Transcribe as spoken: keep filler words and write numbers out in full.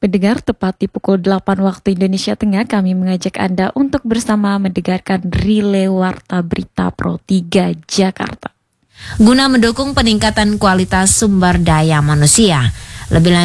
Mendengar tepat di pukul delapan waktu Indonesia Tengah, kami mengajak Anda untuk bersama mendengarkan Relay Warta Berita Pro tiga Jakarta. Guna mendukung peningkatan kualitas sumber daya manusia, lebih lanjut